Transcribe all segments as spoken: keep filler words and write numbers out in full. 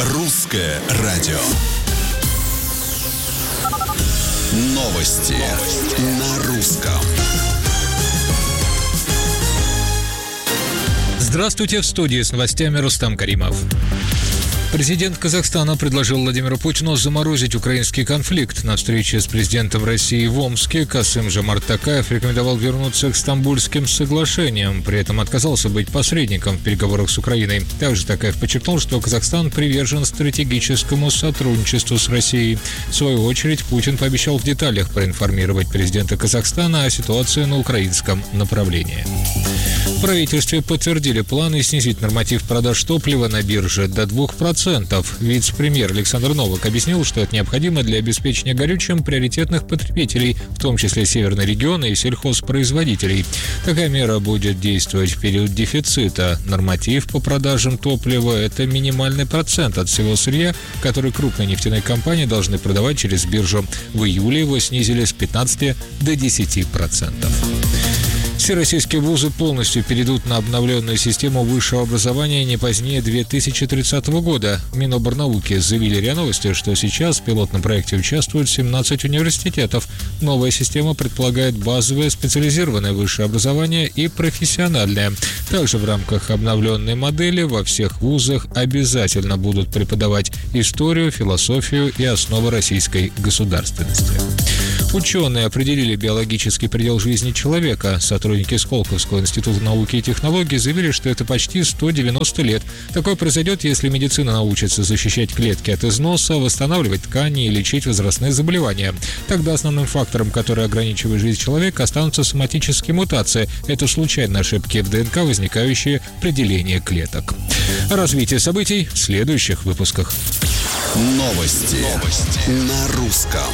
Русское радио. Новости на русском. Здравствуйте, в студии с новостями Рустам Каримов. Президент Казахстана предложил Владимиру Путину заморозить украинский конфликт. На встрече с президентом России в Омске Касым-Жомарт Токаев рекомендовал вернуться к Стамбульским соглашениям, при этом отказался быть посредником в переговорах с Украиной. Также Токаев подчеркнул, что Казахстан привержен стратегическому сотрудничеству с Россией. В свою очередь, Путин пообещал в деталях проинформировать президента Казахстана о ситуации на украинском направлении. В правительстве подтвердили планы снизить норматив продаж топлива на бирже до двух процентов. Вице-премьер Александр Новак объяснил, что это необходимо для обеспечения горючим приоритетных потребителей, в том числе северные регионы и сельхозпроизводителей. Такая мера будет действовать в период дефицита. Норматив по продажам топлива – это минимальный процент от всего сырья, который крупные нефтяные компании должны продавать через биржу. В июле его снизили с пятнадцати до десяти процентов. Все российские вузы полностью перейдут на обновленную систему высшего образования не позднее две тысячи тридцатого года. Миноборнауки заявили РИА Новости, что сейчас в пилотном проекте участвуют семнадцать университетов. Новая система предполагает базовое специализированное высшее образование и профессиональное. Также в рамках обновленной модели во всех вузах обязательно будут преподавать историю, философию и основы российской государственности. Ученые определили биологический предел жизни человека. Сотрудники Сколковского института науки и технологий заявили, что это почти сто девяносто лет. Такое произойдет, если медицина научится защищать клетки от износа, восстанавливать ткани и лечить возрастные заболевания. Тогда основным фактором, который ограничивает жизнь человека, останутся соматические мутации. Это случайные ошибки в ДНК, возникающие при делении клеток. Развитие событий в следующих выпусках. Новости, Новости. На русском.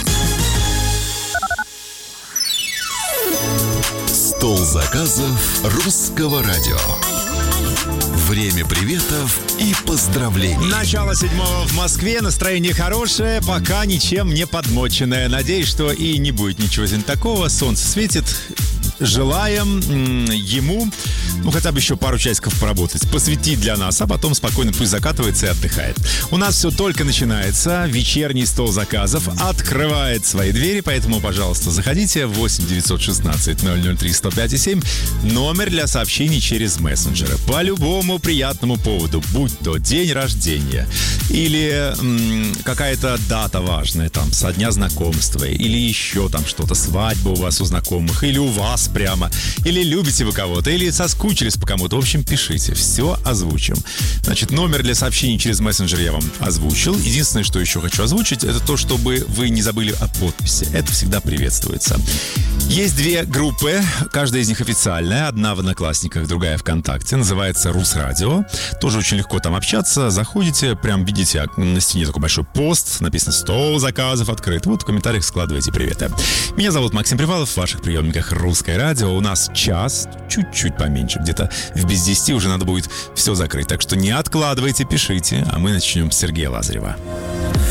Стол заказов Русского радио. Время приветов и поздравлений. Начало седьмого в Москве. Настроение хорошее, пока ничем не подмоченное. Надеюсь, что и не будет ничего такого. Солнце светит. Желаем м- ему, ну, хотя бы еще пару часиков поработать, посвятить для нас, а потом спокойно пусть закатывается и отдыхает. У нас все только начинается. Вечерний стол заказов открывает свои двери, поэтому, пожалуйста, заходите. восемь девятьсот шестнадцать ноль ноль три сто пять семь. Номер для сообщений через мессенджеры. По любому приятному поводу, будь то день рождения или м- какая-то дата важная, там, со дня знакомства, или еще там что-то, свадьба у вас у знакомых, или у вас прямо, или любите вы кого-то, или соскучились по кому-то. В общем, пишите, все озвучим. Значит, номер для сообщений через мессенджер я вам озвучил. Единственное, что еще хочу озвучить, это то, чтобы вы не забыли о подписи. Это всегда приветствуется. Есть две группы, каждая из них официальная. Одна в Одноклассниках, другая ВКонтакте. Называется Русрадио. Тоже очень легко там общаться. Заходите, прям видите на стене такой большой пост. Написано «Стол заказов открыт». Вот в комментариях складывайте приветы. Меня зовут Максим Привалов. В ваших приемниках Русское радио. У нас час, чуть-чуть поменьше. Где-то в без десяти уже надо будет все закрыть. Так что не откладывайте, пишите. А мы начнем с Сергея Лазарева.